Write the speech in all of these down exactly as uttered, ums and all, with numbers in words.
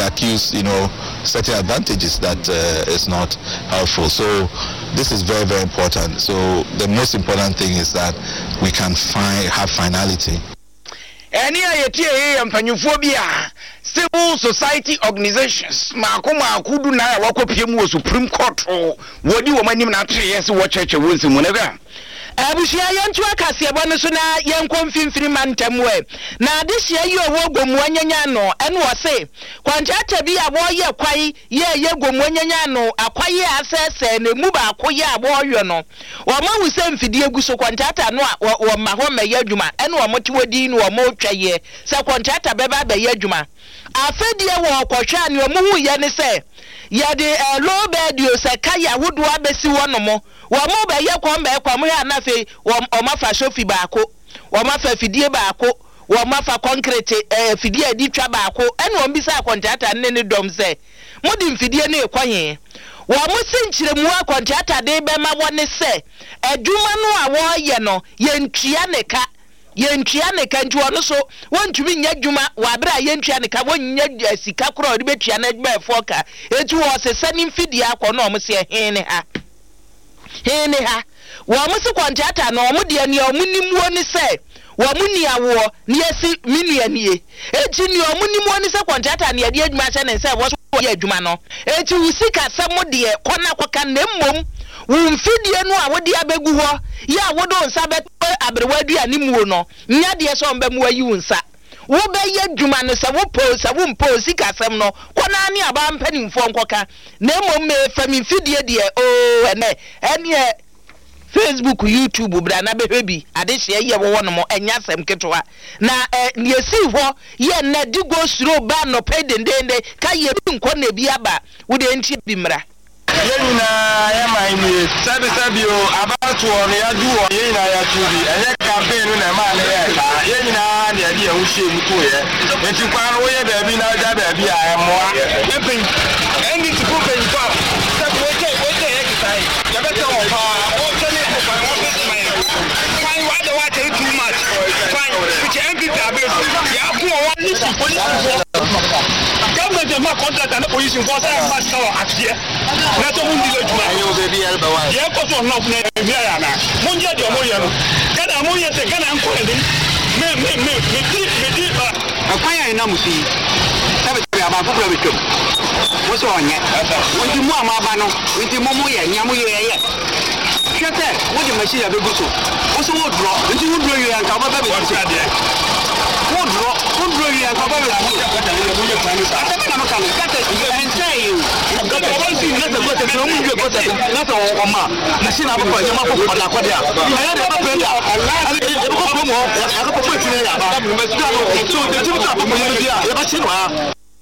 accuse, you know, certain advantages that uh, is not helpful. So this is very, very important. So the most important thing is that we can find have finality. Any phobia, civil society organizations, Makoma Kudu na wako P M Supreme Court or what do you want him not yes, what church wins in whenever. Abushia yantu akasi abano so na yankom fimfiri mantamwe na this year you wogo mwanyanya no eno wose kwantata bi aboye kwai ye yego mwanyanya no akwaye asese na mu ba akoye aboyo no wo ma wuse mfidie guso kwantata no wo ma ho ma yadwuma eno wo moti wodi no wo mo twaye se kwantata beba ba yadwuma afedie wo kwotwa ne wo mu ye ne se ya de low bed yo se kaya wodo abesi wonomo wo mo ba ye kwon ba kwam ya na fe wo ma fa shofi baako wo ma fa fidie baako wo ma fa concrete eh, fidie di twa baako ene wo bisa contractor ne ne dom se modi mfidie ne kwanye wo mo sinchire mu contractor de be ma woni se adwuma no a wo ye no ye ntua ne ka ye ntua ne ka ntua no so wontumi nya dwuma wa bra ye ntua ne ka wonya sika kro de betua na adwuma efo ka etu wo se sani mfidie akọ no mo se he ne ha he ne ha wo mo se contractor no mo de ne o munimuo ni se wo muni awo ni esi minu anie eti ni o munimuo ni se contractor ne de adwuma se ne se wo so ye adwuma no eti usika se mo de kona kwaka na mmom wumfidie no a wodi abegu ho ya wodo nsa be abrewadu ani muo no nya de so mba mu ayi wunsa wo be ye dwuma no se wo pose wo mposi kasem no kona ani aba mpanimfo nkoka na mmom me famifidie de o ene ene Facebook, YouTube, bra na behwebi adehye ye wo no mo enya sem ketwa na ne esi ho ye na digo suro ba no pedendende ka ye bi nko na bi aba wo de nti bi mra yena ya maini sabi sabi o about one ya du o yena ya tubi enye campaign na ma na ya ka yena na ya hu she mu to ye enti kwa no ye ba bi na ja ba bi a moa epin endi ti ko pen pa sabi we ke we ke ye kitai ya beta o pa o tele ko pa o be mai fine why the water too much fine which empty tabe ya ku o wa ni police government dey ma contract and police force am ma saw atie na to mun dile juma ayo be bi alba wa ye ko to no na bi ya na mun je de mo ye no kada mo ye se kada anko de me me me me di me di ba akwanya ina musi sabe be aba ko be twom wo so onye wo di mu ama ba no wo di mo mo ye nya mo ye ye hwete wo di machine ya be guso wo so wo dro ndi wo dro ye anka ba ba be ti ade wo dro wo dro ye anka ba be ti ade wo ye kwani sa ate na no kan kate entai you kate wo si na se go te no mu ye go te na to o ma machine aba ko ye ma ko ko la ko dia ya de ba pe dia ale e ko ko mo ya ko ko ti ne ya ba so de ti ta ko mo dia ya ba chi no a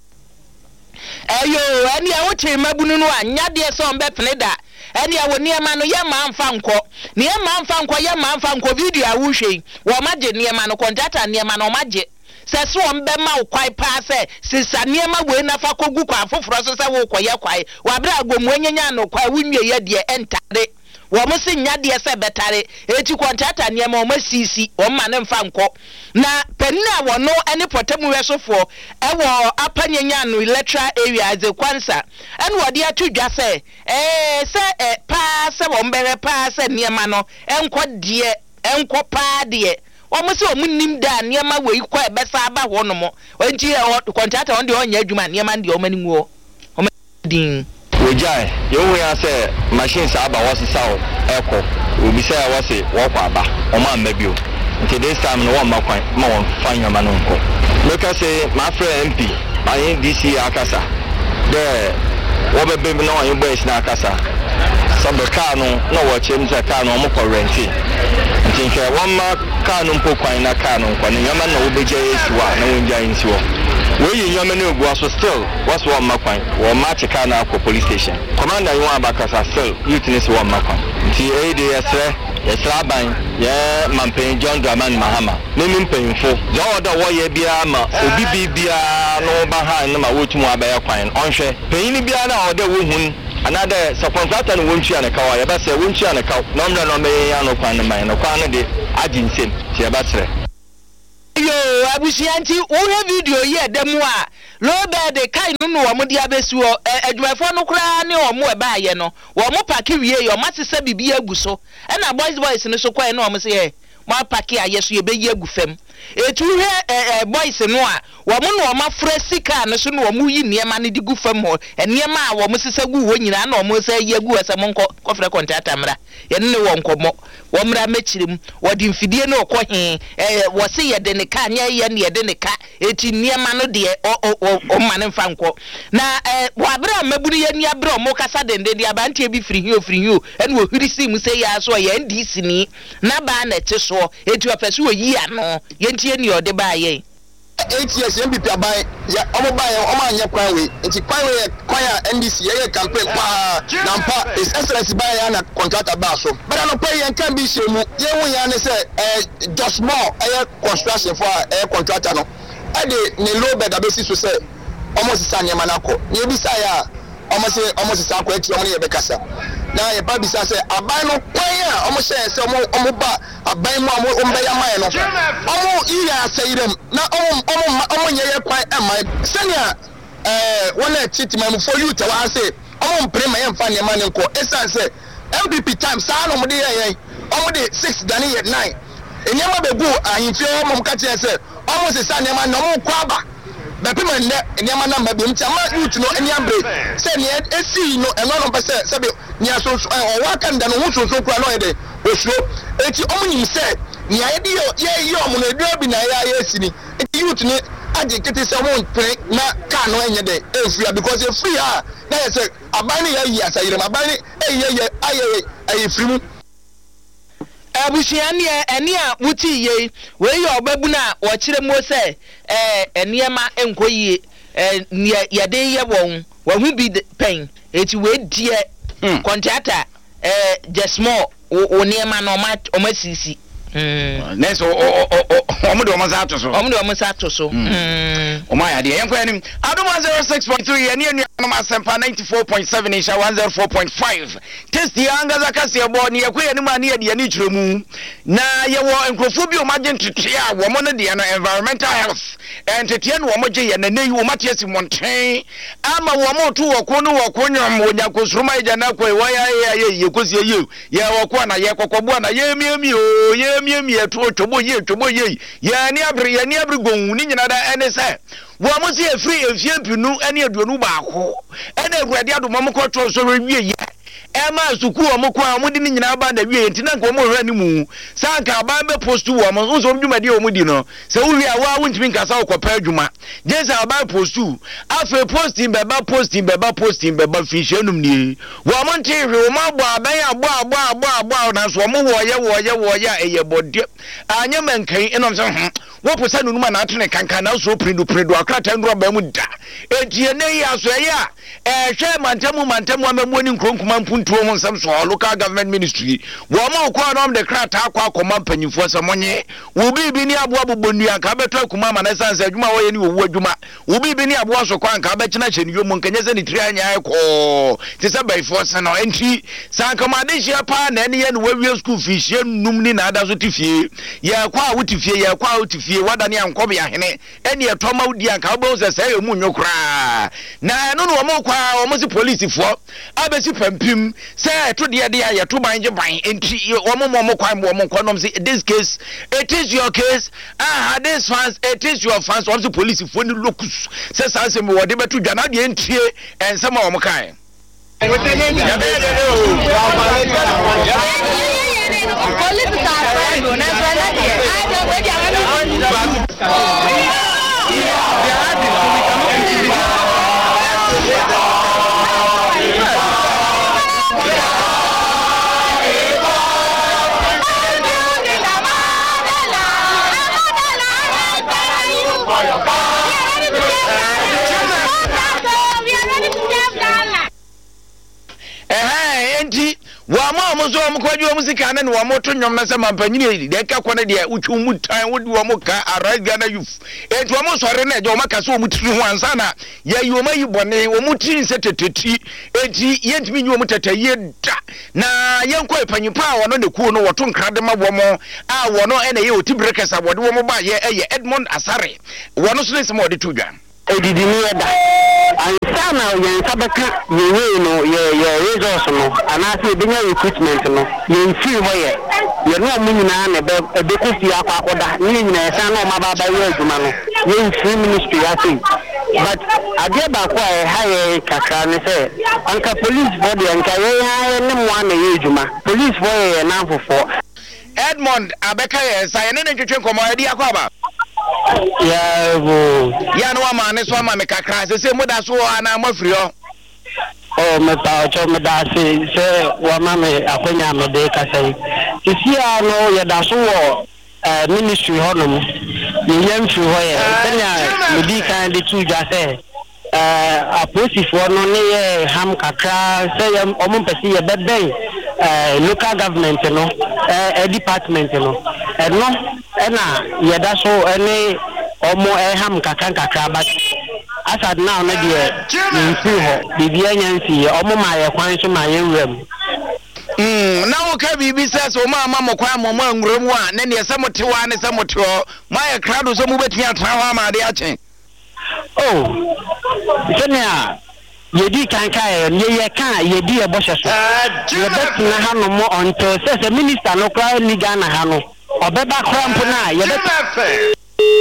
ayo ani a wo che mabunu no anya de so mbe pneda eni awo niema no ye ma mfa nko niema mfa nko ye ma mfa nko video a wo hwe wo maje niema no contractor niema no maje se so mbe ma kwai pa se sisa niema we na fa kogu kwa afoforo so se wo koye kwai wa bra agbomu enyenya no kwai wunwe ye de entare wo mo se nya de se betare eti contractor niema o masisi o ma ne mfa nko na penina wo no ene potamu wesofo e wo apanyenya no electoral area ze kwansa ene wo de atudwa se eh se eh, pa se wo mbere pa se niema no enko de enko pa de wo mo se o munnim da niema we kwa e besa aba ho no mo enti contractor on de onya adwuma niema de o mani wo o din ojai yo we say machines aba wasisa o eko obi say wase wo kwa aba o ma mbabio nti this time no one makwan ma won fanya ma no nko make say my friend M P my D C akasa there wo bebe no wan boys na akasa some car no no wo chem say car no mo ko renti nti nke one ma car no mpo kwan na car no kwan nyama na wo beje yesiwa na wo nja yesiwa we yi nyama na ogu aso still was one makwan wo ma chika na akọ police station commander you wan bakasa still youth one makwan nti e dey esre esra ban ye mampen John Dramani Mahama nemi mpenfo je oda wo ye bia ma obi bibia no ba ha na ma wotumu abaya kwan onhwe penyin bia na oda wo hun another subcontractor no wontu ya na kawa ye ba se wontu ya na kaw no mra no me ya no kwan na man no kwan de aginsem ti ye ba sere yo abusianti wo he video ye demu a lo be de kai no wo mo dia besu o adwumafo no kura ne o mo ebaaye no wo mo paki wie yo matese bibia agu so e na boys boys ne so kwae no o mo se ye mo paki ayeso ye beyi agu fam etu he boys no a wo mo no o ma frasika ne so no o mo yi niema ne digu fam ho niema a wo mo sesa gu ho nyina na o mo se ye agu asa mo nko kofre kontata mra ye ne wo nkomo wo mra mechirim wo di mfidie no okọ he wo se ye de ne ka nya ye ne ye de ne ka eti niema no de o o ma ne mfa nko na wa bra maburu ye ni abra o mo kasa dende de abantie bi firi hi ofiri hi o ene wo hirisi mu se ya so ye ndi sini na ba na te so eti afeso wo yi ano ye ntie ni ode ba ye eight years M P P abai ya omo ba ya omo anya kwan we nti kwan we kwan ya N D C ye campaign kwa nampa is excellence ba ya na contractor ba so but no pay yan kan bi shemu ye hu ya ne say eh just more eh construction for eh contractor no e de ne low bed abesi so say omo sisa nyama na ko ye bi sa ya omo se omo sisa ko eti omo ne ye be kasa na ye ba bi sa say abai no kwan ya omo share say omo omo ba abai mu omo omo ya mai no omo iya sayirem na omo omo omo nyeye kwan e mai senia eh wona cheat man for you to wa say omo mpre ma ye mfa ne ma ne nko esan say M P P time sa no mo de ye omo de six dani ye nine enyama be go ahimfi omo ka tie say omo se sa ne ma no mo kwa ba bepema ne enyama na ma bi mcha ma youth no enyambre say ne esi no eno no be say say ni aso o wa kan da no hu so so kura no ye de osuro eti omo nyim say ni aye di yo ye yo omo na dua bi na ya ye esi ni eti youth ni age kete say omo pre na ka no enye de efia because e free ha na ye say abani ya yi asayire abani e ye ye aye aye free mu abusiani eni a wuti ye we ye obabu na wo kire mo se eh eniema enkoyie eh ye de ye won wo hu bi pen eti we die contractor eh just more o niema no ma o ma sisi mm neso o o o mo de o ma za to so o mo de o ma za to so mm o ma ya de yen kwa nim adoma zero six point three eni enu no ma sempa ninety-four point seven isha one oh four point five test yanga za kase bo ne yakwe enu ma ne de ne kiremu na ye wo enkrofo bi o ma je ntete a wo mo no de no environmental health entete no wo mo je ye na nei wo mate asi monten ama wo mo to wo ko no wo ko nyom wo nya ko suruma ija na ko wo ya ye ye ko sie ye ye wo ko na ye kokobua na ye miemi o ye miemi eto tobo ye tobo ye ye ni abre ye ni abre gon ni nyina da ene se wo mo se free efie pinu ene aduonu ba ko ene awurade adoma mo ko to so wie ye ema suku omo kwa omo di nyina ba na wie ntina nko omo hwa ni mu sanka ba be post wo omo nso dwuma di omo di no se wo wi awa wontimi nkasa okopa adwuma jesa ba post afa posting be ba posting be ba posting be ba fishenum ni wo omo nti hwe omo abo aban abo abo abo abo na so omo wo ye wo ye wo ye eye bode anya mankan enom so hm wo posa nunu ma na atene kankan na so predu predu akrata ndro ba mu da etie ne ya so ye a eh hwe mantamu mantamu amamu ni nkronkuma mpuntuo mo nsam so local government ministry wo ma ko anom de krata akwa akoma mpanyimfo samonye wo bibi ni aboa bobonu anka beto akuma ma na sanse adwuma wo ye ni wo adwuma wo bibi ni aboa so kwa anka be kina cheni yomo nkanye se ni tri anya ko ti se bai fo se no enti sanka ma de hia pa na ne ye no wawie school fees ye num ni na ada so tifie ye kwa wo tifie ye kwa wo tifie wada ne anko be ahene ene ye to ma wudi anka wo se se ye mu nyokra na no no mo kwa wo mo si police fo abesi pampim say to de de ya to ban je ban enti wo mo mo kwan mo mo konom say this case it is your case ah this fans it is your fans what the police for ni locus say say me wo de betu dwana de entie ensema wo mo kan wa ma mo so mo kwaji o musika na ne wa mo to nyom na se mampanyini de ka kone de utwu mutan wodi wo mo ka araga na youth etu wo mo sore na je wo maka so wo mutiri ho ansa na ya yi wo mayi bone wo mutiri se teteti eti yentimi nyi wo mutataye da na yenko epanyimpa a wono ne kuo no woto nkrade ma wo mo a wono ene ye otibrekesa wode wo mo ba ye eye Edmond Asare wono so ne se mo de tudwa odidi ni da na yen sabeka yewe no ye ye resource no anase binya recruitment no yen fi ho ye ye no mu nyina na be be kofi akwa akoda ni nyina ye san no ma ba ba ye adwuma no yen fi ministry ase but ade ba kwa e ha ye kakra ne se anka police body anka ye ha ne mo na ye adwuma police boy ye na fofo Edmond abeka ye sa ye ne ntwetwe nkomo adi akwa ba ya bo ya no ma ne so ma me kakra se se moda so ana mafiri ho oh me pa cho me da se se wa ma me akonya me de ka sai isia no ye da so wo ministry ho no ye yem fi ho ye tanya me di kan de tu ja se eh aposifo no ne ye ham kakra se ye omo pesi ye beben eh local government no eh department no eh no eh na ye da so ene omo eh ham kakra kakra ba asad now na de nfi ho bibia nyansi omo ma ye kwan so ma ye wram mm na wo ka bibi se so ma ma mo kwan mo ma nwram a ne ne se motewa ne se moteo ma ye krado so mu betumi atrawa ma de achen oh senia yedi kan kai ye ye kan yedi e bo hyeso ye bet na ha no mo onto se se minister no kwa ni Ghana ha no obeba krampo na ye bet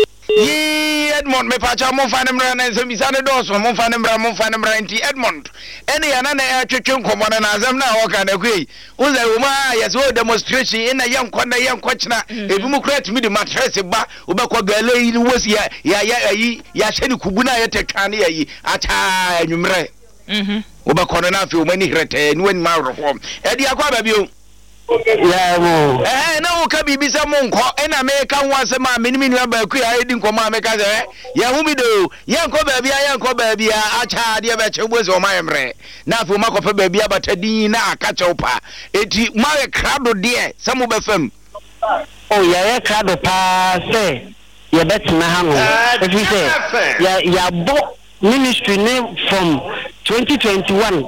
Ye Edmond me pacha mo fa nemra na se misane doso mo fa nemra mo fa nemra nti Edmond ene ya na na ya twetwe nkomo na azam na ho ka na kwei unza wo ma yes wo demonstration ina yankwa na yankwa china ebi mu create me the mattress ba obekwa gale yi wosi ya ya ya yi ya hye ni kubu na ya tetwa na yi acha anwumre mhm obekwa na afi o mani hrete ni wani ma reform e di akwa ba bi o ya mo eh na wo ka bibi se mo nko e na me ka ho ase ma me ni me nua ba ku ya edi nko ma me ka se ya hu mi do ya nko ba bia ya nko ba bia acha de ba che bozo ma yemre na afu ma ko fa ba bia batadin na aka che upa eti ma we krado de se mo ba fam oh ya ya krado pa se ye bet na ha no if you say ya ya bo ministry name from twenty twenty-one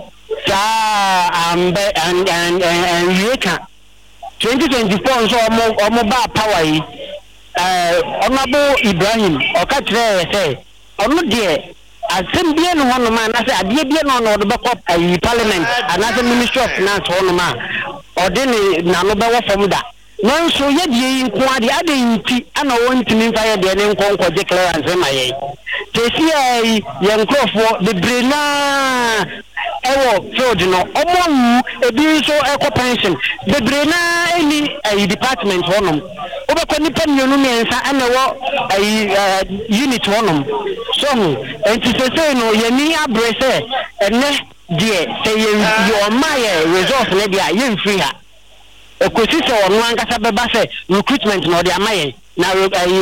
sa ambe and and and yeka twenty twenty-four so omo omo ba power yi eh Honorable Ibrahim oka kire say ono de asem bia no hono ma na say ade bia no no de be kop ayi parliament another ministry of finance hono ma ode ni na no be wo fom da no so ye die nko ade ade nti ana wontimi mfa ye de ne nko nko je clearance ma ye tesi ai ye nkrofo de brena ewo field no omo ebi so eco pension de brena any a department honum obekọ nipa mienu miensa ana wo ai unit honum so enti sese no ye ni abrese ene de say your my resource ne dia ye free ha ekosi so onu ankasa beba say recruitment no de amaye na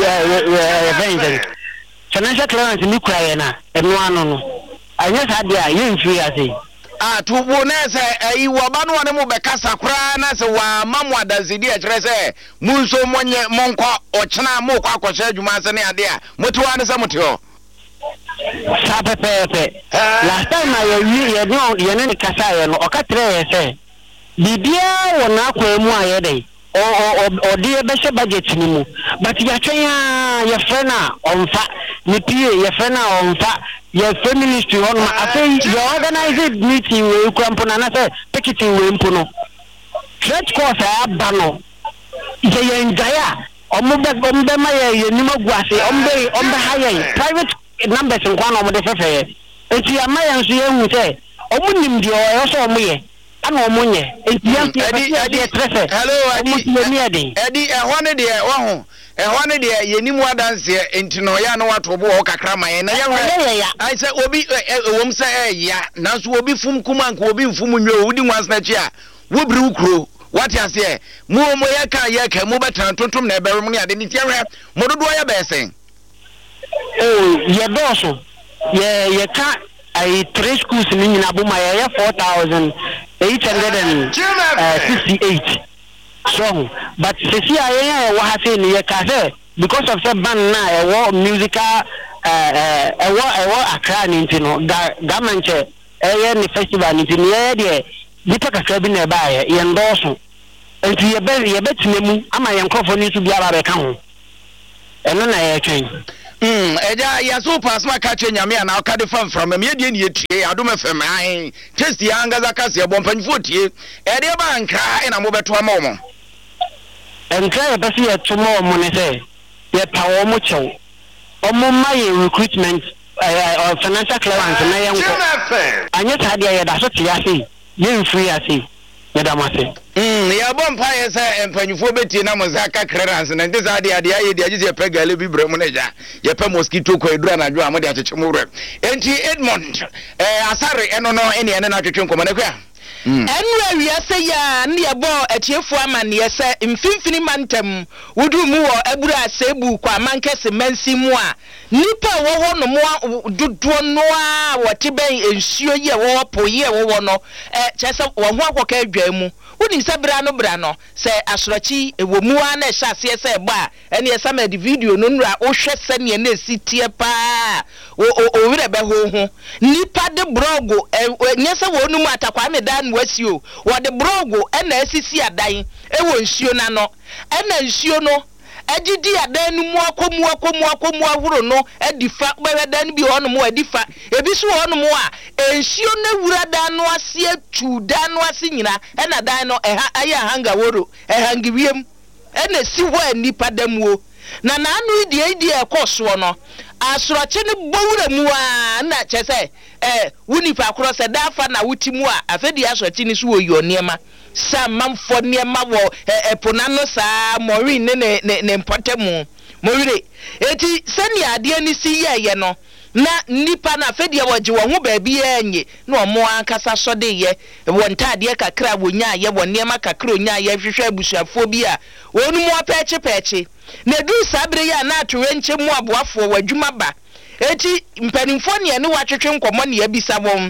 revenge financial clearance ni kura na enu anu no anya sa dia ye free ha say ah tubo na se ayi wo ba no ne mo be kasa kura na se wa mamu adazidi e kire se munso monye monko ochena mo kwa akosha adwuma se ne ade a motiwa ne se motio sa pepepe last time I ye ye no ye ne kasa ye no okatre ye se bibia wo na akwa mu aye dey o o o de be she budget ni mu but ya twen ya friend na onfa ni pie ya friend na onfa your feminist on I say you organize meeting we kwampona na say picketing we mpono church course abano ye ye njaya ombe ombe ma ye ye nima guase ombe ombe haye private numbers nkwa na omde fefe enti ya ma ya nso ye hu say omunim di o so omoye ana omonye enti ya edi edi trefe hello edi edi e hone de wo ho e hone de yenimu adanse enti no ya no wato bo kakra man na ya ai say obi ewom say e ya na so obi fum kuma nka obi mfum nwe wudi nwas na chi a wo biri ukro wati ase mu mo ya ka ya ka mu betan tontom na eberum ne ade ni tiahwe mo dodo ya besen oh ye doso ye ye ka ai three schools ni nyina bo ma ye four thousand eight hundred fifty-eight song but sisi ayen wa ha say ni ye ka say because of say ban na e wo musical eh eh e wo e wo akra ni ntino ga manche e ni festival ni ntino ye de nipa kakra bi na ba ye ye ndoso enti ye be ye betinemu ama ye nkofo ni su bia ba be ka ho eno na ye twen Mm, eja ya so pass ma ka che nyame ana ka de fam from me de ne yetie adom fm ai test ya ngaza ka se bo mpanfo tie e de ba nkra e na mo beto ama mo nkra e pese ye to mo mo ne se ye pa wo mo chew o mo ma ye recruitment uh, financial clearance na ye nko anya ta de ye da so tia se ye free ase ye da ma se mm ya bo mpa ye se mpanfo betie na mo za ka clearance na ndi za de ade aye de agye pe gale bi bre mu na ja ye pe mosquito ko edura na dwo amode acheche mu re enti Edmond eh asare eno no ene ene na twetwe nkomo na kwa enu awia se ya ne yebo atiefo amane se mfimfini mantem wudu mu wo abura asebu kwa mankese mansi mu a nipa wo ho no mo dodo no a wote ben ensuo ye wo po ye wo no eh chese wo ho akoka adwa mu woni se bra no bra no se asorochi ewo mu a na hya ase se ba ene ye sama di video no nura wo hwe se ne na sitie pa o o wire be ho ho nipa de brogo nyese wo nu mu atakwa me dan wasio wo de brogo ena asisi adan ewo nsuo na no ena nsuo no agidi adan nu mu akomu akomu akomu ahuro no edifa bewedan bi hono mu edifa ebi so hono mu a ensuo na wura dan no ase atu dan no ase nyina ena dan no eha aya hanga woro ehangi wiem ena si ho anipa damuo na na anu di edi ekoso no asoroche ne bowura mu a na chese eh wunipa akoro se dafa na wutimu a afedi asoroche ni so oyo niema sa mamfo niema wo eponano sa mori ne ne ne mpotemu morire eti sani ade ni si ye no na nipa na afedi woje wo ho ba bi enye na omo ankasa sode ye wo ntade kakra wonya ye wo niema kakra onya ye hwehwe abusuafo bi a wonu mu apeche peche na du sabre ya na atwe nche mu aboafo wadwuma ba eti mpanimfo ne ne watwetwe nkomo ne abisa bom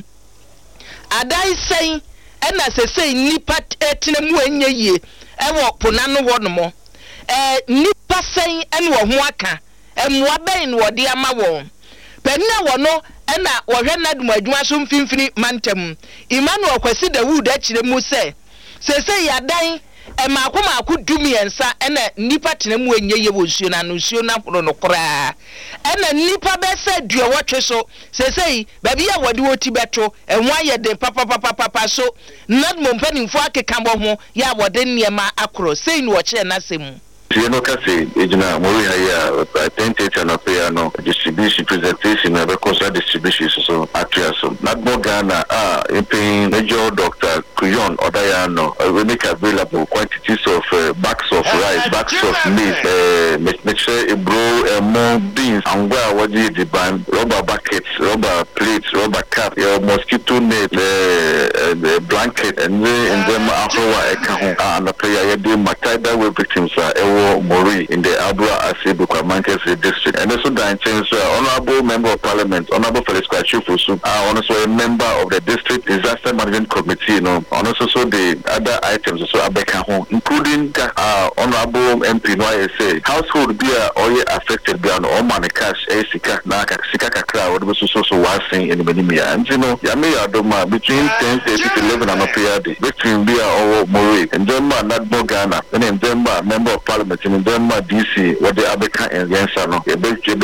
adai sen ena sesei nipa etine mu enye ye ewo ponano wonomo eh nipa sen ene wo ho aka emwa ben wo de ama wo penna wono ena wo hwe na dum adwuma so mfimfini mantem Emmanuel Kwasi Dawud akire mu se sesei adan e makoma akudumi ensa ena nipa tene mu enye ye wonsuo na nsuo na horo no kora ena nipa be se due wotwe so sesei baby ya wode woti beto enwa ye de papa papa papa so nad mo mpanimfo akeka bo ho ya wode niema akoro sei ni wo kire na semu You know, Cassie, Ejina, Mori, I think it's an affair, no distribution presentation, because that distribution is so actress. Not more Ghana, ah, in paying major doctor Kuyon or Diano, we make available quantities of uh, bags of rice, bags of meat, uh, make sure it grow more beans, and where what you demand, rubber buckets, rubber plates, rubber cap, your mosquito net, uh, uh, blanket, and then them after and the player, you do my that with victims are. Mori in the Abra Asebu Mankese district. And also the intention, Honorable Member of Parliament, Honorable Felix Kwachufusu, uh, also a member of the District Disaster Management Committee, you know, and also the other items, also Abeka home, including uh, Honorable M P Y S A, household beer or affected beyond all money cash, a sika, naka, sika kakra, what was also wasing in the Benimia. And you know, Yami Adoma between ten thirty to eleven and a between beer or Mori, and Denmark, not Bogana, and then Denmark, Member of Parliament. In Denmark, D C, what they are becoming against, no, you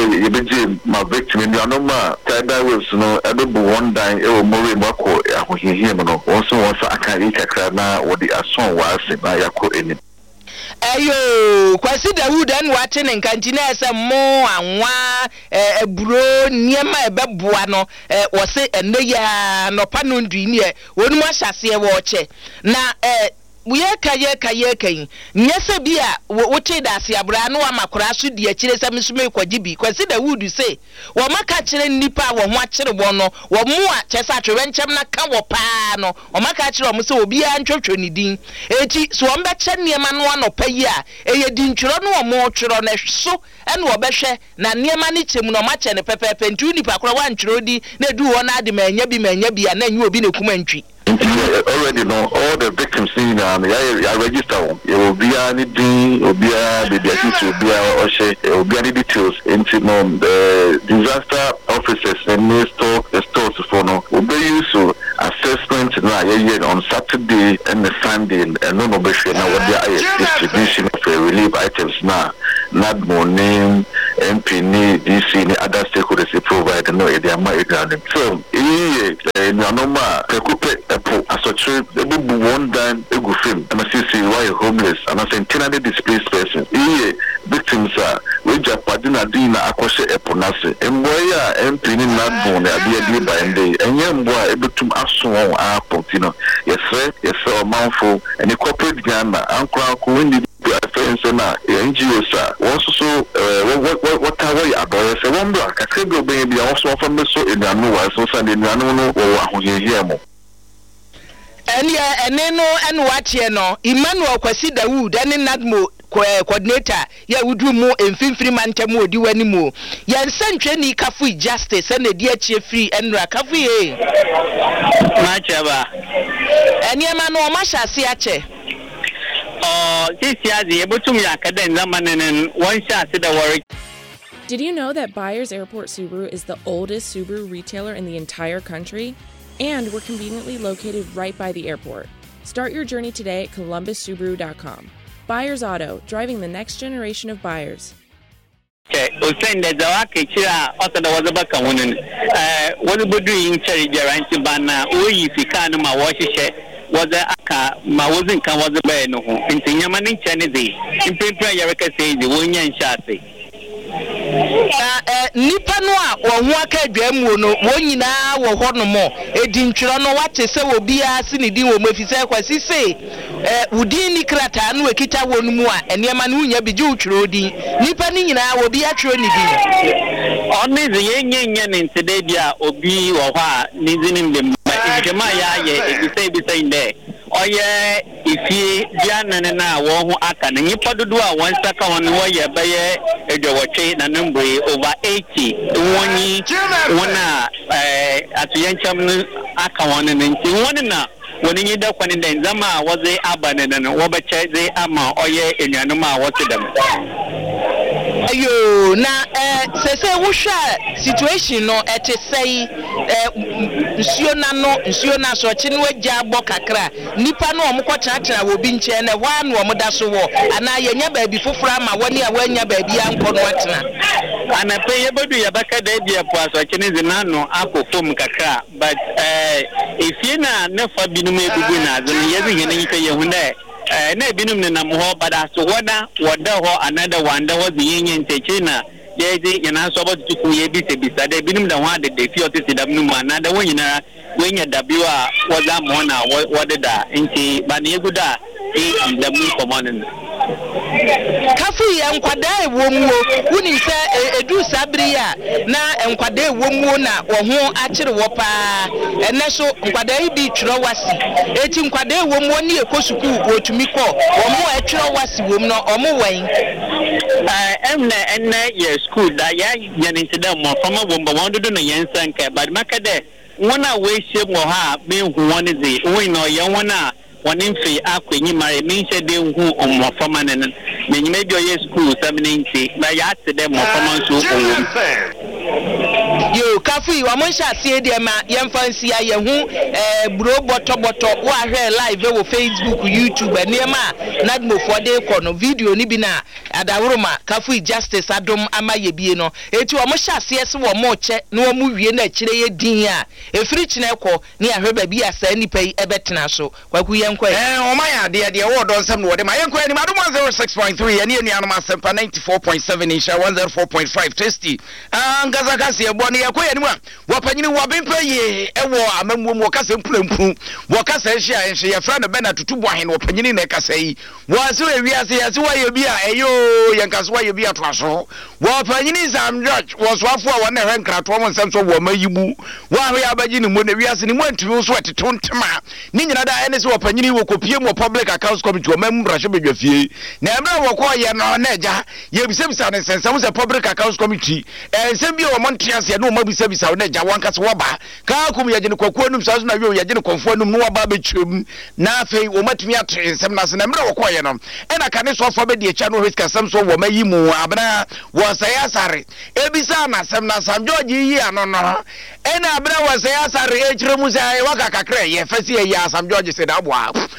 be my victim in your number, Tider Wills, no, edible one dime, it will Mori Mako, I hear, no, also once I can eat a crana, what the Asson was in my Yako in it. Ayo, Kwasi Dawud and watching and continue some more and one a bro near my babuano was it and no ya no panundi near one more shall watch it. Now, eh. We are kaye kaye kaye. Nyese bia wote da se abra no amakora so de akire sam sume kwajibi Kwasi Dawud say wo maka kire nipa wo ho akire wo no wo mu a chesa atwe nchem na ka wo pa no wo maka kire wo se obi a ntwotwo ni din eti so wo mbe che niema no anopa yi a eye din tworo no wo mo tworo na so ene wo behwe na niema ni chemu no ma che ne pepepe ntu nipa kora wa ntworo di na du wo na ade manya bi manya bi a na nyu obi na kuma ntwi. Already know all the victims in um I register. You will be anything, will be a baby, will be a Oshe, will be any details into the disaster officers and the store the stores for no will be used to assessment now on Saturday and the Sunday and no no now what they are distribution of relief items now not more name M P ni D C ni other stakeholders provide no e dey ma e grant so eh no normal pekupe epo asotre ebubu one dan egu film and see see why homeless and as internally displaced person eh victims are we japadina dina akoshe epo nase emboya M P ni na bon na dia dia ba ende enye mboa ebetum aso won a pontino yefe yefe o manfo any corporate Ghana ankwa ko ndi friends na N G Os are also so what what what are we about say one block I say go be be also from so in the no so send in no no or ahoye here mo ene ene no ene wache no Emmanuel Kwasi Dawood ene Nadmo coordinator ya wudu mu emfimfiri mantem odi wani mu ya nsantwe ni kafu justice ene di achie free enra kafu ye ma cheba ene ma no ma hyase ache oh this year the ebutum ya kaden zamanen one shot the worry. Did you know that Byers Airport Subaru is the oldest Subaru retailer in the entire country? And we're conveniently located right by the airport. Start your journey today at columbus subaru dot com. Byers Auto, driving the next generation of buyers. Okay, usende zawake chira ota da wazaba kamunin. Eh, wani budu yin chari jaranti bana uyi fikanu ma washishe waza aka ma wazin kan wazaba ya nuhu. Inti nyamanin chani zi. Impempia yareka seizi wonya nshasi. na nipa no a wo ho aka adwamu no wo nyina wo ho no mo edi ntwero no wate se wo bia se ne din wo mafise kwasi se eh udin ni krata no ekita wo no mu a enema no nya biji utwero odin nipa ni nyina wo bia twero ni din onize yenye nya ne ntede bia obi wo ho a ni zinim de ma ya ye ebise ebise inde oye ifi bia nane na wo ho aka na nipa dodo a won saka won wo ye baye edwotwe na number over eighty woni wona eh atuyancham aka won ne nti woni na woni ni da kwani den zama waze abane na wo bache ze ama oye enuanum a wote dem ayo na eh sese wo hwa situation no ete sei eh nsuo na no nsuo na so chi no agya agbo kakra nipa no omko kyakira wo bi nche na hwa no omda so wo ana yenya baabi foforo ama woni a wanya baabi anko no atena ana pe yebedu yabaka da bia po aso chi ne zinano akofom kakra but eh ifie na ne fa binum ebugu na azun yezi hene yipe yehunde eh na binum ne nam ho bada so wada wada ho another one da wazi yenye nteche na yezi yana so ba tuku ye bi se bisa da binum da ho ade de fi otisi da binum another wonyina wenya w a waza mo na wada da nti ba ne guda e da mu common kafu ya nkwada ewomwo woni se edu sabri ya na nkwada ewomwo na wo ho akire wo pa ene so nkwada yi bi twiro wasi eti nkwada ewomwo ni ekosuku wotumi kọ wo mo atwiro wasi wom no omo wan eh emne enne ye school da ya nyaninte da mo fama womba wondodo na yensa nka bad makade wona we shame wo ha be hu woni ze woni no ye wona woni fi akwenyi mare min se de hu omo fama ne ne nyime bi oye school seventy na ya te de mo fama so owom yo kafu wa mo sha sie de ma yemfa nsia ye hu eh bro boto boto wa hwe live wo Facebook YouTube eniema nadmofo de ko no video ni bi na adawroma kafu justice adom ama ye bie no eti wa mo sha sie se wo mo che na wo mu wie na kire ye din a efiri kine ko ni ahwe ba bi asa nipa yi ebetena so kwaku ye nkwa eh o ma ya de de wo don sam no wo de ma ye nkwa ni ma do one oh six point three ene ene anoma sempa ninety-four point seven insha one oh four point five tasty angaza kasi ebo ne yakoya ni mu wapanyini wabempa ye ewo amammu mu kasa mpulempulu wo kasa hia enhye ye fra no bena tutubo ahen wapanyini na kasa yi waso ewiase yase wa ye bi a eyo yankaso wa ye bi atwaso wapanyini Sam George woswafo a wona hwe nkrato mo nsem so wo mayibu wa hwe abaji ni mo na wiase ni mo antumi so etetontema ni nyina da ene se wapanyini wo kopie mo public accounts committee wo mem brahye bedwafie na ebra wo ko ye no na eja ye bisebisa ne sensem se public accounts committee ensem bi wo montiase no mabisa bisa wo na eja wankase wo ba ka kum ye gene kwakuo num so na we ye gene konfo num no wo ba betwem na afei wo matumi atre ensem na se na ebra wo ko ye no ena ka ne so fo be de echa no hwes kasem so wo mayimu abna wo saya sare ebisa na sem na Sam George yi ano no ena abna wo saya sare echire mu sai waka kakra ye fasi ye Sam George se da boa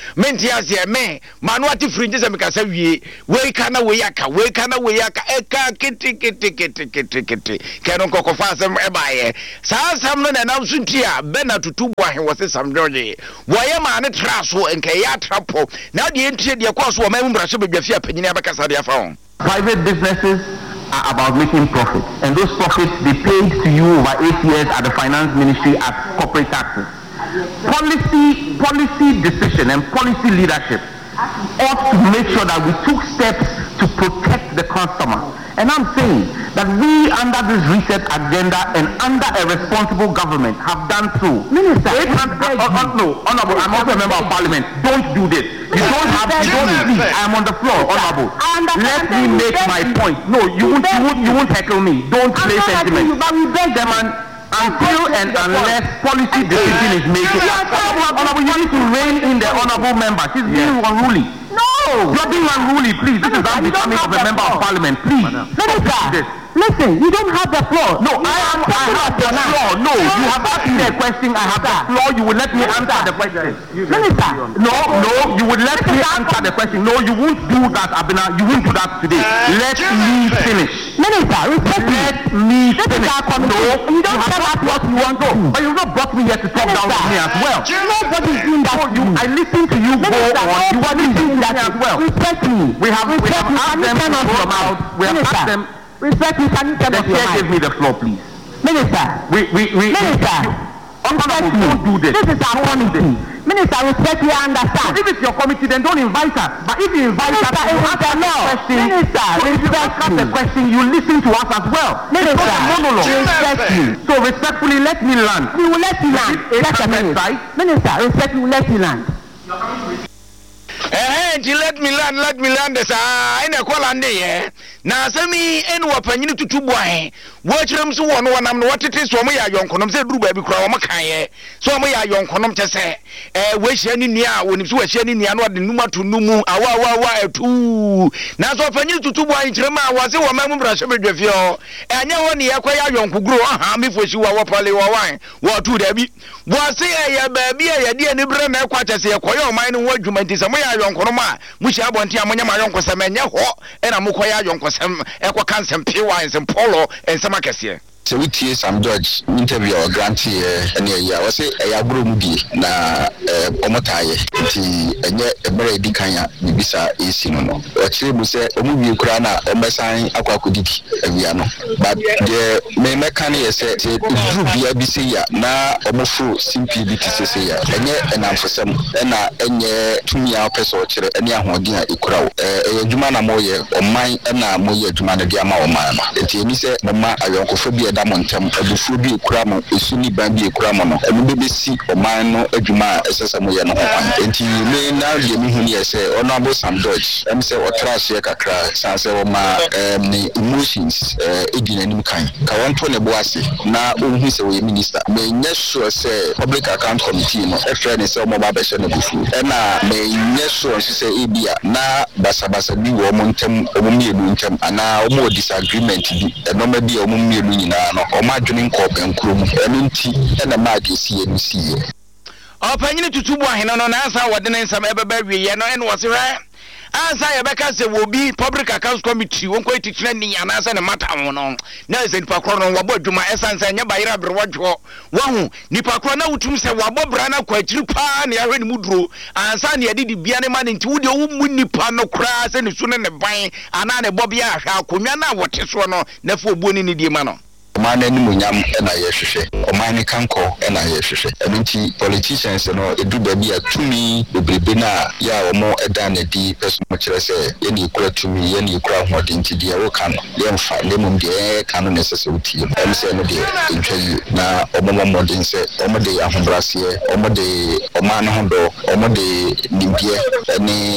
menti ase me manu ati fringe se meka sa wie we kana we yaka we kana we yaka eka kiti kiti kiti kiti kiti keno kokofa asem e baaye sa asem no na nam suntia bena tutu bo ahe wo se Sam George wo ye ma ne traso enka ya trapo na de entie de kwaso wo mamu brahye bedwafia panyini abakasa de afa ho. Private businesses are about making profits, and those profits they paid to you over eight years at the finance ministry as corporate taxes. Policy, policy decision and policy leadership ought to make sure that we took steps to protect the customer. And I'm saying that we, under this reset agenda and under a responsible government, have done so. Minister, uh, uh, uh, no, Honorable, I'm also a member of Parliament. Don't do this. You don't have, you don't please. I am on the floor, Honorable. Let me make my point. No, you won't, you won't, you won't heckle me. Don't play sentiment. Them and until and unless policy decision is made. Honorable, you need to rein in the honorable member. She's being unruly. No! You're being unruly, please. This is unbecoming of a member of Parliament, please. Minister, listen, you don't have the floor. No, I am. I have the floor. No, you have asked me a question. I have the floor. You will let me answer the question. Minister, no, no, you will let me answer the question. No, you won't do that, Abina. You won't do that today. Let me finish. Minister, respect me. Let me finish. No, you don't have that what you want to. But you've not brought me here to talk down with me as well. Nobody's doing that. You, I listen to you go on. You are listening to me as well. Respect me. We have, we have asked them to come out. We have asked them. Respect me, can you tell us your mind? Give me the floor, please. Minister. We, we, we. Minister. Honorable, don't do this. This is our committee. Minister, respect me, I understand. If it's your committee, then don't invite us. But if you invite us, you ask us a question. Minister, so if you ask us a question, you listen to us as well. Minister, monologue. Respect me. So respectfully, let me land. We will let you land. Just a minute. Minister, respectfully, let you land. Eh, let me land, let me land this. I na call and eh. Na sami enu wapanyini tutubu ahe. Watchram so one one am no what it is so me ya yonkonom se duru ba bi kura wo makan ye. So me ya yonkonom chese eh we hia ni nua woni so we hia ni nua no de numa to numu awa awa awa etu. Na so wapanyini tutubu ahe kirema wa se wo mamu brahye bedwafio. Enye wo ne yakwa ya yonkoguro aha me foshi wa wo pale wo wan. Wo tu da bi. Wo se ya ba bi ya de ani bre na ekwa chese ye koyo man no wadwuma nti se mo ya yonkonom a mu hia bonte amonya ma yonkosem enye ho e na mo koya yonkosem ekwa kansem pewa ensem polo ensem akese. So we tear Sam George interview or grantee and yeah, I say a yabrum be na omotaye. Ti a very dikanya bisa is no. Or chibu say omubi krana or mesan aquakudiki aviano. But the main mechanic said be a bisia na omofu simply bitisi ya. And yet and I'm for some and a two year peso and yahodina equal. A jumana moye or mine and a moye jumana diama or mama. The T say Mama Ayokophobia. Damontem abufu bi kuramo esuni ban bi kuramo no emu bebesi oman no adwuma esesamo ye no kwan enti me na de mi huni ese Honorable Sam George em se otrash ye kakra san se o ma ni emotions edina nim kan ka wonto ne boase na ohun se we minister me nya sure se public account committee no e friend se o mo ba be she na bufu e na me nya sure se ebia na basabasa bi wo mo ntem o mo mielu ntem ana o mo disagreement bi e no ma bi o mo mielu nyina no o ma dwene nkop enkrom enu nti e na ma de sie enu sie opanyini tutubu ahena no na asa wode ne nsam ebeba wiye no ene wo se hwe asa ye beka se wo bi public accounts committee won ko titina ni anasa ne mata ho no na se nipa kro no wabo adwuma esansa nya bayira berwadwo wahu nipa kro na wutum se wabo bra na kwa akiri pa na yahwe ni muduro ansa ne yedi bia ne ma ne nti wode wo mu nipa no kra se ne su ne ne ban ana ne bobia ahwa akonwa na wote so no na fo obuo ni ne die ma no Omane ni munyam ena yehwehwe omane kanko ena yehwehwe enti politicians no edu ba bia tumi bebrebe na ya omo eda na di personal kire se ye ni kura tumi ye ni kura hodi nti dia wo kan ye mfa le mum de kan no sese uti em se no de ntwayi na omo modin se omo de ahombrase omo de omane hondo omo de nimbie eni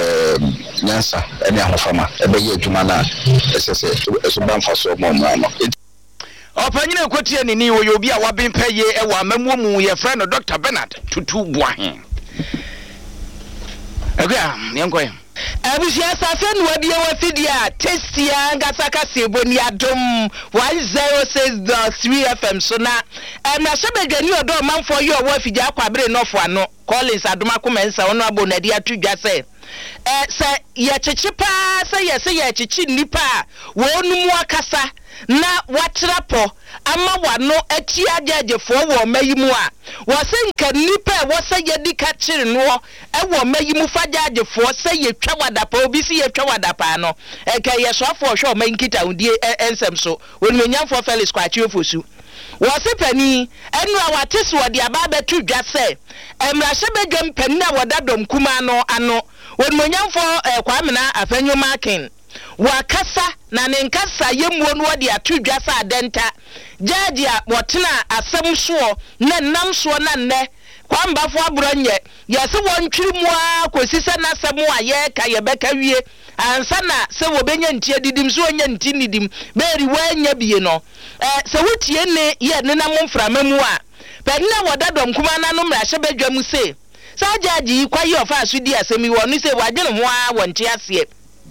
nyansa eni ahofama ebe ye adwuma na sese eso banfa so mo mo no opanyina kotie ni ni wo yobi a wabempeye e wa mamuomu ye friend Doctor Bernard Tutu Boahen. Agua, nyankoye. Abusia safe no wadie wa fidia testia ngasaka seboni adom one oh six point three F M so na emra sebedwani odo manfo ye owo fidia kwabere nofo ano Collins adoma komensa ono abonadi atudwa se eh se ye chechepa se ye se ye chechi nipa wonu mu akasa na watrapo ama wano ati agagefo wo mayimu a wo se nka nipa wo se yedi ka kire no e wo mayimu fagagefo se ye twa wadapa obi si ye twa wadapa no e ka ye soafo hwe o mankita undie ensem so wonu nyamfo Felix kwachi ofosu wo se pani enu a watese wo de aba betu dwa se emra hyebedwam pani na wodadom kuma no ano wonu nyamfo kwamena afanyo marking wakasa na nenkasa yemuo no de atudwa sa adenta jaji a wotena asem so na nam so na nne kwambafo abranye yese wontwiri mu a kosisa na asem a ye ka ye beka wie ansa na se wobenya ntie didim so onya nti nidim beri wanya bie no eh se wotie ne ye ne na momframa mu a pagina wodadom kuma na no mra hyebedwa mu se sa jaji kwaye ofa asudi asemi wo no se wagene ho a wonte ase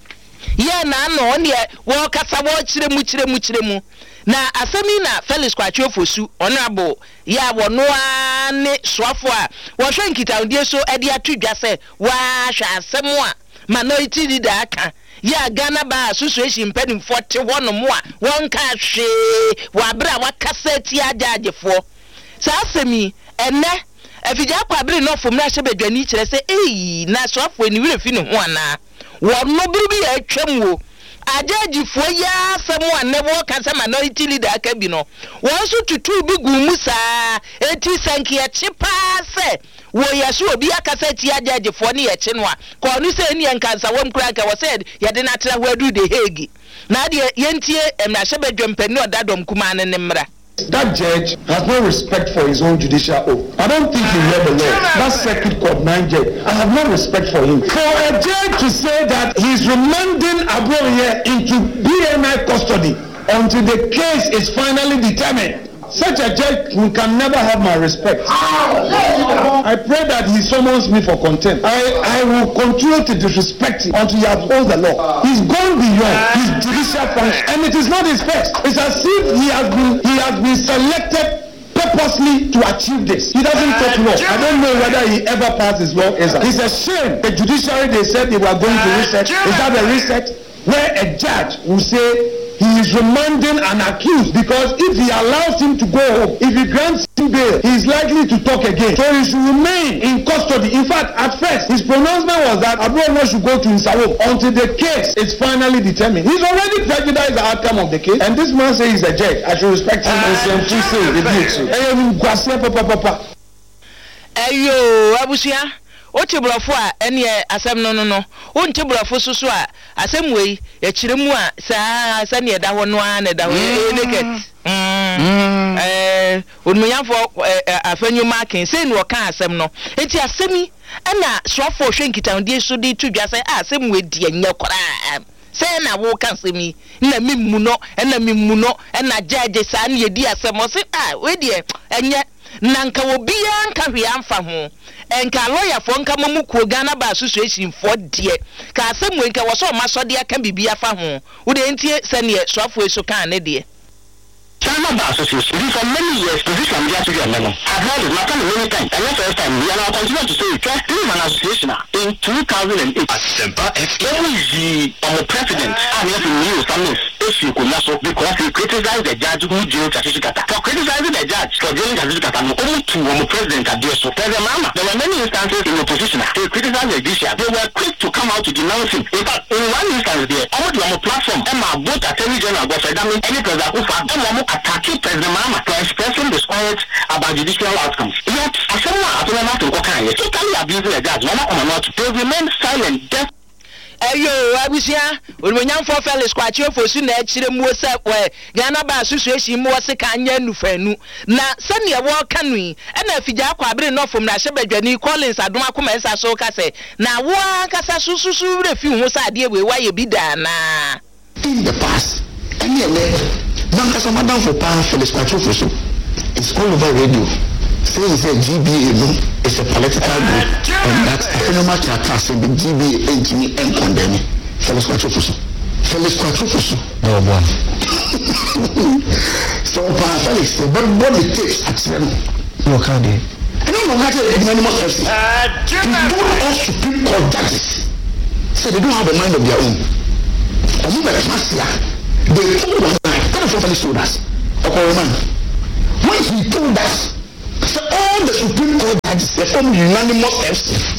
ye na no ne wo kasa wo kire mu kire mu kire mu na asemi na Felix kwachi ofosu honorable ya wono ane soafo a wo hwe nkita ndie so ade atudwa se wa hwa asemu a minority leader aka ya Ghana ba association pedim forty one mo a won ka hwe wa bra wa kasa ti agagefo sa asemi enne afija kwa bere no fom na hyebedwani kire se eh na soafo ni wire fi ne ho ana wono birubi ya twamwo agagifo ya asemu anebo kasa minority leader aka bi no won so tutu bi gumu saa eti sankia chipa se wo yeso obi akasa ti agagifo ne ye che no a ko no se ni enkansa wom kura ka wo said ye de na tra ho adu de hegi na de yentie emra hyebedwam pani odadom kuma ne nemra. That judge has no respect for his own judicial oath. I don't think he read the law. That circuit court nine judge, I have no respect for him. For a judge to say that he's remanding Abroye into B N I custody until the case is finally determined, such a judge can never have my respect. I pray that he summons me for contempt. I, I will continue to disrespect him until he upholds the law. He's gone beyond his judicial function, and it is not his first. It's as if he has been he has been selected purposely to achieve this. He doesn't talk law. I don't know whether he ever passed his law exam. It's a shame. The judiciary, they said they were going to reset. Is that a reset? Where a judge will say he is remanding an accused, because if he allows him to go home, if he grants him bail, he is likely to talk again. So he should remain in custody. In fact, at first, his pronouncement was that Abroye should go to Nsawam until the case is finally determined. He's already prejudiced the outcome of the case, and this man says he's a judge. I should respect him. Ayo, Abusia. Oche brofo a ene asem no no no onche brofo soso a asem wei e kiremu a saa sa ne da ho no a ne da ho eleket mm eh onmuyafo afanyu marking say no ka asem no enti asemi na soafo hwe nkitandie so de tudwa say asem we die nya kora say na wo kan semi na mimmu no na mimmu no na judge sa na yedi asem o say ah we die enye nanka obi anka hwe amfa ho enka lawyer for nka mamu ko Ghana ba association for die ka asem we nka wo so masode aka bibia fa ho wo de entie se ne soafo eso kan ne de Ghana Bar Association, for many years, position we are to get level. I've heard it, matter many times, and that's the first time, we are continue to say, just leave an association in two thousand eight. Asempa F K. When the um, president, and if you knew something, if you could not so, because he criticized the judge who jailed Kata. For criticizing the judge for jailing Kata, only two um, president at this. So, mama, there were many instances in opposition. They criticized the judiciary. They were quick to come out to denounce him. In fact, in one instance there, all the um, platform, Emma, both Attorney General, but I mean, any president who found them, attacking President Mama for expressing discourage about judicial outcomes. Yet, as someone has to walk on, totally abusing the judge, Mama or not, they remain silent, deaf. Ayo, Abusia, Ulmanyam for Felix Kwachi ofosu na echire mu se we Ghana Bar Association mu se kanya nufanu na sane ye wo kanui e na afija akwa abere no fom na hyebadwani Collins adom akoma esa so ka se na wo akasa sususu refi hu sa ade we wa ye bi da na in the past any Nankasa Madam for Power Felix Kwachi ofosu it's all over radio. say he said G B A no, is a political group, and that Afenoma Chata said the G B A ain't me and condemn me. Felix Quattroposo. Felix Quattroposo. No one. So Felix, but what it takes at them. No, can't they? I don't know how to do any more person. All Supreme Court judges say they don't have a mind of their own. Or move like Masia. They told us that. Kind of somebody told us. Okay, man. When he told us, so all the Supreme Court judges they form unanimous F C.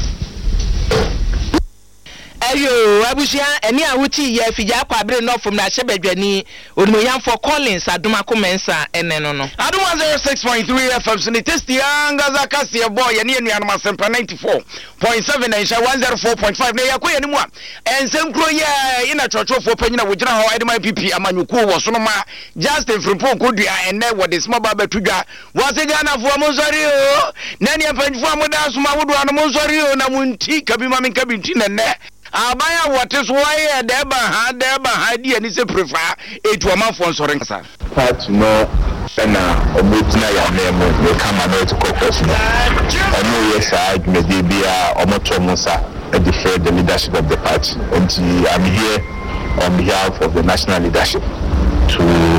Ayo, abusia eni awuti ye fija kwabre no from na Shebedwani onimoyam for Collins aduma komensa ene no no. Aduma zero six point three F M sini testi anga zakasi ye boy ye ne enu masempa ninety-four point seven and one oh four point five na yakoye ni mu a ensem kro ye ina chochofo panyina wo gina ho edema P P amanyuku wo so no ma Justin Frimpong kodua ene wo de small baba tudwa wo se Ghana fo mo sori o na ne panfo amoda so ma wodo an mo sori o na munti kabima men kabinti na ne abaya what is why deba ha deba ha di ani se prefer etu amafo nsore nkasa part no na omutina ya memo no kama no to caucus no ono yes admedi bia omoto musa and defend the leadership of the party until I'm here on behalf of the national leadership to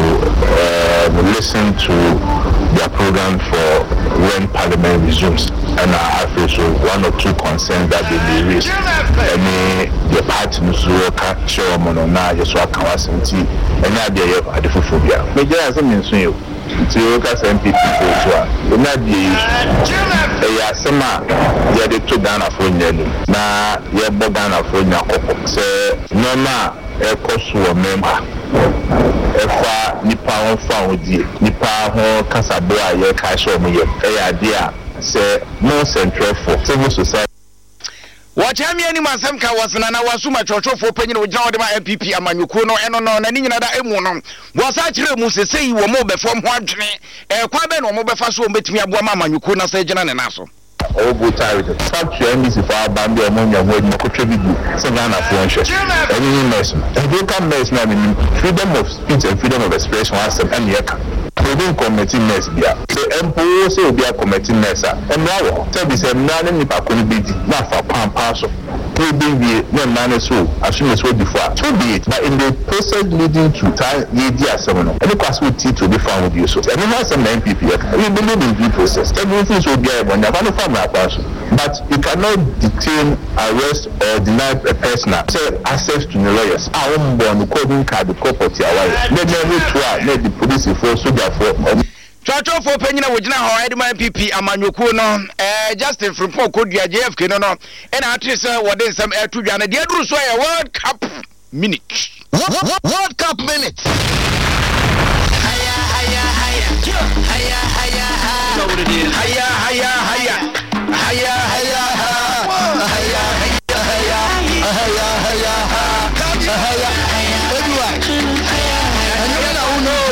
uh, listen to their program for when parliament resumes, and I feel so one or two concerns that they may raise. Any the party Nusuoka, Showman, now, just what Kawasanti, and now they have the phobia. Major as a means you. Tiokas M P P so so na di e ya sema ya de to Ghana for nyelu na ya bo Ghana for nyakoko se no na e koso member e fa nipa won fa odie nipa ho kasabo a ye ka show me ye e ya dia se no central for civil society. Wachami ani masem ka wasana na wasuma chochofo panyina ogina ode ma M P P amanyuku no eno no na ni nyina da emu no wasa kire mu sesei wo mo be fom ho adwene e kwa be no mo be fa so betimi aboa ma amanyuku na sa gina ne naso obo target start to M B C for abambi omonya wo ni ko trebigu se Ghana for nshe any mess and they can mess na mean freedom of speech and freedom of expression was and yeka we don't committee mess bia so empo so bia committee mess a emrawo tell be say na ni pa ko ni bedi na fa pan pan so we be we man so assume so before so be it but in the process leading to time ye dia some no any class we teach to be found with you so any has some M P P we believe in due process everything so be able na fa farm but you cannot detain, arrest or deny a person say access to the lawyers I won't born according to the property away let me try let the police for so therefore Chacho for penyina wogina ho edema M P P amanyuku no eh Justin Frimpong kodua J F K no no e na atrese wode nsem etudwa na de aduru so ya World Cup minute World Cup minute